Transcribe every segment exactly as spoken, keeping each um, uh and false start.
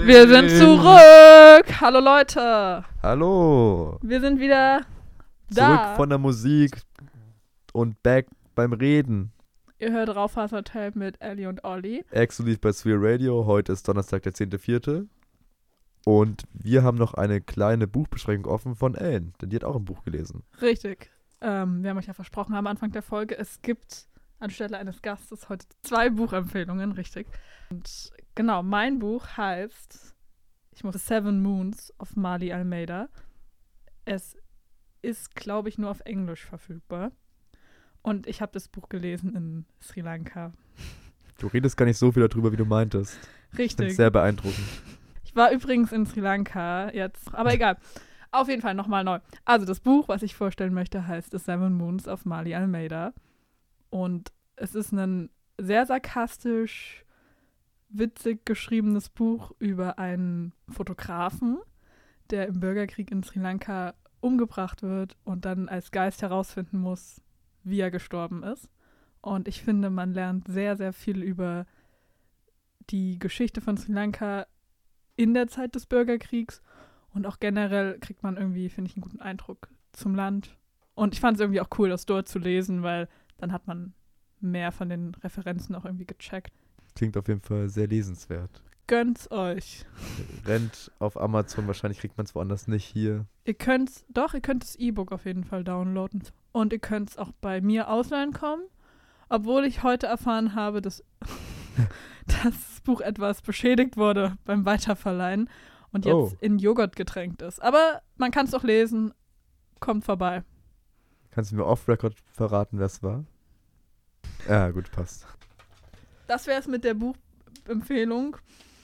Wir sind zurück! Hallo Leute! Hallo! Wir sind wieder da. Zurück von der Musik und back beim Reden. Ihr hört Raufasertape mit Ellie und Olli. Exklusiv bei Sphere Radio. Heute ist Donnerstag, der zehnter vierte Und wir haben noch eine kleine Buchbesprechung offen von Ellen, denn die hat auch ein Buch gelesen. Richtig. Ähm, wir haben euch ja versprochen am Anfang der Folge, es gibt anstelle eines Gastes heute zwei Buchempfehlungen, richtig. Und genau, mein Buch heißt, ich muss Seven Moons of Marley Almeida. Es ist, glaube ich, nur auf Englisch verfügbar. Und ich habe das Buch gelesen in Sri Lanka. Du redest gar nicht so viel darüber, wie du meintest. Richtig. Ich finde es sehr beeindruckend. Ich war übrigens in Sri Lanka jetzt, aber egal. Auf jeden Fall nochmal neu. Also das Buch, was ich vorstellen möchte, heißt The Seven Moons of Marley Almeida. Und es ist ein sehr sarkastisch, witzig geschriebenes Buch über einen Fotografen, der im Bürgerkrieg in Sri Lanka umgebracht wird und dann als Geist herausfinden muss, wie er gestorben ist. Und ich finde, man lernt sehr, sehr viel über die Geschichte von Sri Lanka in der Zeit des Bürgerkriegs. Und auch generell kriegt man irgendwie, finde ich, einen guten Eindruck zum Land. Und ich fand es irgendwie auch cool, das dort zu lesen, weil dann hat man mehr von den Referenzen auch irgendwie gecheckt. Klingt auf jeden Fall sehr lesenswert. Gönnt's euch. Rennt auf Amazon, wahrscheinlich kriegt man es woanders nicht hier. Ihr könnt's, doch, ihr könnt das E-Book auf jeden Fall downloaden. Und ihr könnt es auch bei mir ausleihen kommen. Obwohl ich heute erfahren habe, dass, dass das Buch etwas beschädigt wurde beim Weiterverleihen und jetzt Oh. in Joghurt getränkt ist. Aber man kann es auch lesen. Kommt vorbei. Kannst du mir off-Record verraten, wer es war? Ja, gut, passt. Das wäre es mit der Buchempfehlung.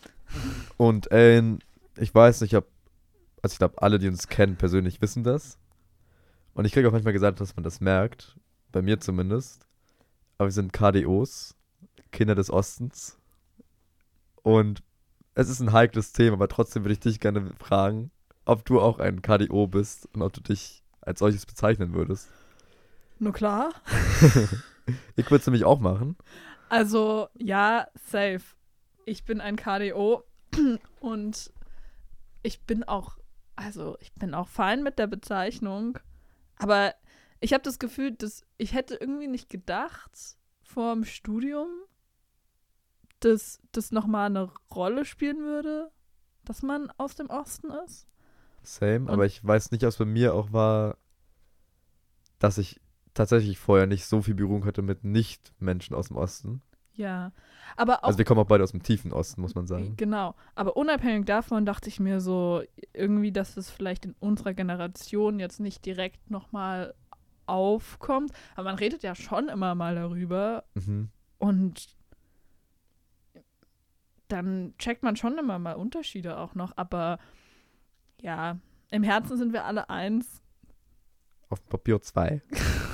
Und Ellen, ich weiß nicht, ob, also ich glaube, alle, die uns kennen, persönlich wissen das. Und ich kriege auch manchmal gesagt, dass man das merkt. Bei mir zumindest. Aber wir sind K D Os, Kinder des Ostens. Und es ist ein heikles Thema, aber trotzdem würde ich dich gerne fragen, ob du auch ein K D O bist und ob du dich als solches bezeichnen würdest. Nur klar. Ich würde es nämlich auch machen. Also, ja, safe. Ich bin ein K D O und ich bin auch, also ich bin auch fein mit der Bezeichnung, aber ich habe das Gefühl, dass ich hätte irgendwie nicht gedacht vor dem Studium, dass das nochmal eine Rolle spielen würde, dass man aus dem Osten ist. Same, Und- aber ich weiß nicht, was bei mir auch war, dass ich tatsächlich vorher nicht so viel Berührung hatte mit Nicht-Menschen aus dem Osten. Ja, aber auch Also wir kommen auch beide aus dem tiefen Osten, muss man sagen. Genau, aber unabhängig davon dachte ich mir so irgendwie, dass es vielleicht in unserer Generation jetzt nicht direkt nochmal aufkommt, aber man redet ja schon immer mal darüber Mhm. und dann checkt man schon immer mal Unterschiede auch noch, aber ja, im Herzen sind wir alle eins. Auf Papier zwei.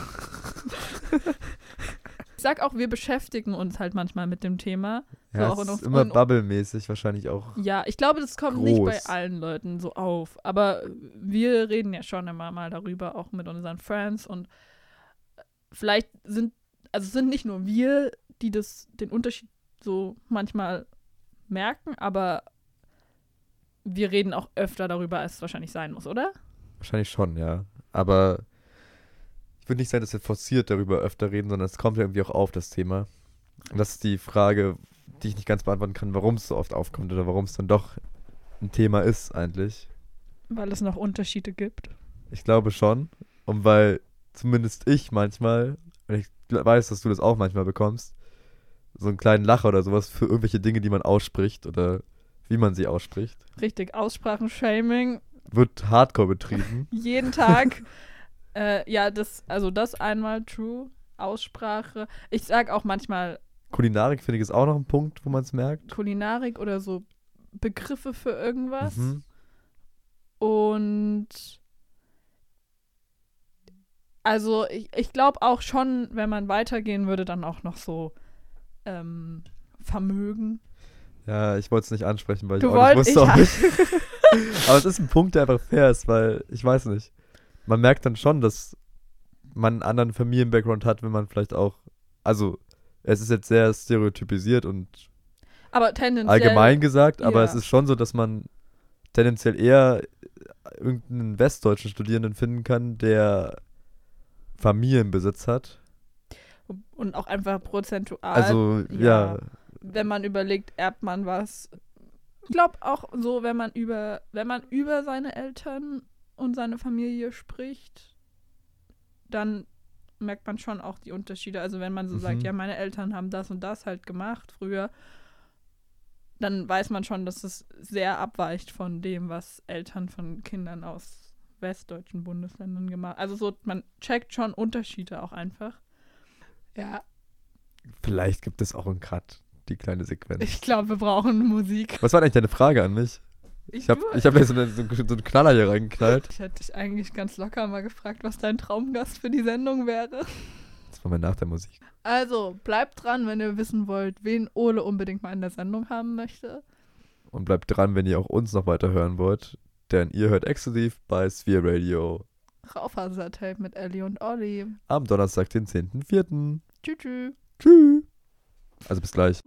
Ich sag auch, wir beschäftigen uns halt manchmal mit dem Thema. So Ja, auch in es ist uns- immer in- Bubble-mäßig wahrscheinlich auch. Ja, ich glaube, das kommt nicht bei Groß. allen Leuten so auf. Aber wir reden ja schon immer mal darüber, auch mit unseren Friends. Und vielleicht sind, also es sind nicht nur wir, die das, den Unterschied so manchmal merken, aber wir reden auch öfter darüber, als es wahrscheinlich sein muss, oder? Wahrscheinlich schon, ja. Aber ich würde nicht sagen, dass wir forciert darüber öfter reden, sondern es kommt ja irgendwie auch auf, das Thema. Und das ist die Frage, die ich nicht ganz beantworten kann, warum es so oft aufkommt oder warum es dann doch ein Thema ist eigentlich. Weil es noch Unterschiede gibt. Ich glaube schon. Und weil zumindest ich manchmal, und ich weiß, dass du das auch manchmal bekommst, so einen kleinen Lacher oder sowas für irgendwelche Dinge, die man ausspricht oder wie man sie ausspricht, Richtig, Aussprachenshaming, wird hardcore betrieben. jeden Tag. äh, ja, das, also das einmal true. Aussprache. Ich sag auch manchmal Kulinarik finde ich ist auch noch ein Punkt, wo man es merkt. Kulinarik oder so Begriffe für irgendwas. Mhm. Und also ich, ich glaube auch schon, wenn man weitergehen würde, dann auch noch so ähm, Vermögen. Ja, ich wollte es nicht ansprechen, weil Du ich auch nicht wollt- wusste, ob ich- ich. Aber es ist ein Punkt, der einfach fair ist, weil ich weiß nicht. Man merkt dann schon, dass man einen anderen Familien-Background hat, wenn man vielleicht auch, also es ist jetzt sehr stereotypisiert und Aber tendenziell. allgemein gesagt, aber ja. es ist schon so, dass man tendenziell eher irgendeinen westdeutschen Studierenden finden kann, der Familienbesitz hat. Und auch einfach prozentual. Also, ja. ja. Wenn man überlegt, erbt man was. Ich glaube auch so, wenn man über, wenn man über seine Eltern und seine Familie spricht, dann merkt man schon auch die Unterschiede. Also wenn man so Mhm. sagt, ja, meine Eltern haben das und das halt gemacht früher, dann weiß man schon, dass es sehr abweicht von dem, was Eltern von Kindern aus westdeutschen Bundesländern gemacht haben. Also so, man checkt schon Unterschiede auch einfach. Ja, Vielleicht gibt es auch einen Cut, die kleine Sequenz. ich glaube, wir brauchen Musik. Was war eigentlich deine Frage an mich? Ich habe ich hab mir so, eine, so, so einen Knaller hier reingeknallt. Ich hätte dich eigentlich ganz locker mal gefragt, was dein Traumgast für die Sendung wäre. Das war mir nach der Musik. Also, bleibt dran, wenn ihr wissen wollt, wen Ole unbedingt mal in der Sendung haben möchte. Und bleibt dran, wenn ihr auch uns noch weiter hören wollt. Denn ihr hört exklusiv bei Sphere Radio Raufaser-Tape mit Ellie und Olli. am Donnerstag, den zehnten vierten Tschüss. Tschüss. Tschüss. Also bis gleich.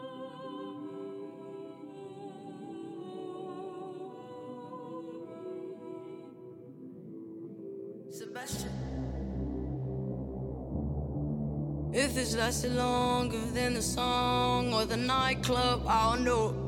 Sebastian. If it's lasted longer than the song or the nightclub, I don't know.